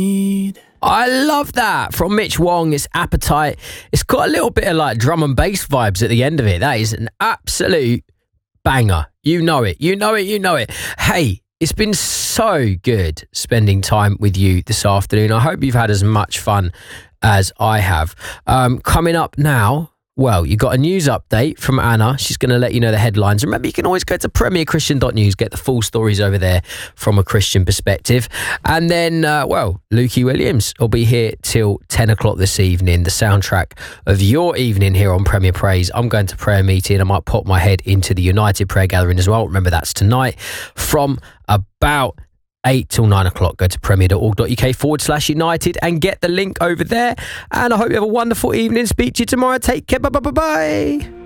I love that from Mitch Wong. It's Appetite. It's got a little bit of like drum and bass vibes at the end of it. That is an absolute banger. You know it. You know it. You know it. Hey, it's been so good spending time with you this afternoon. I hope you've had as much fun as I have. Coming up now, well, you got a news update from Anna. She's going to let you know the headlines. Remember, you can always go to premierchristian.news, get the full stories over there from a Christian perspective. And then, Lukey Williams will be here till 10 o'clock this evening, the soundtrack of your evening here on Premier Praise. I'm going to prayer meeting. I might pop my head into the United Prayer Gathering as well. Remember, that's tonight from about 8 till 9 o'clock. Go to premier.org.uk/United and get the link over there. And I hope you have a wonderful evening. Speak to you tomorrow. Take care. Bye.